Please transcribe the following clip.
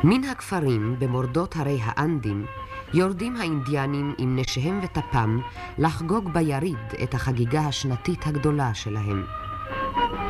מן הכפרים במורדות הרי האנדים יורדים האינדיאנים עם נשיהם וטפם לחגוג ביריד את החגיגה השנתית הגדולה שלהם.